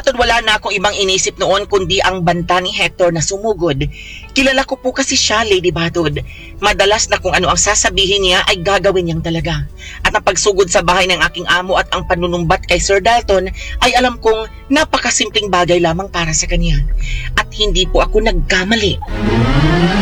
Dalton, wala na akong ibang inisip noon kundi ang banta ni Hector na sumugod. Kilala ko po kasi siya, Lady Batod. Madalas na kung ano ang sasabihin niya ay gagawin niyang talaga. At ang pagsugod sa bahay ng aking amo at ang panunumbat kay Sir Dalton ay alam kong napakasimpleng bagay lamang para sa kanya. At hindi po ako nagkamali.